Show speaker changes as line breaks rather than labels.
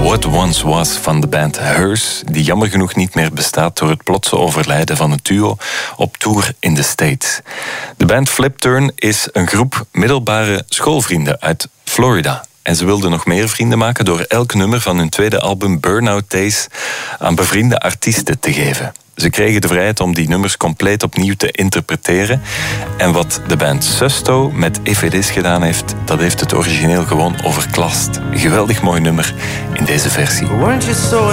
What Once Was van de band Hearse, die jammer genoeg niet meer bestaat door het plotse overlijden van het duo op tour in de States. De band Flipturn is een groep middelbare schoolvrienden uit Florida. En ze wilden nog meer vrienden maken door elk nummer van hun tweede album Burnout Days aan bevriende artiesten te geven. Ze kregen de vrijheid om die nummers compleet opnieuw te interpreteren. En wat de band Susto met If It Is gedaan heeft, dat heeft het origineel gewoon overklast. Geweldig mooi nummer in deze versie.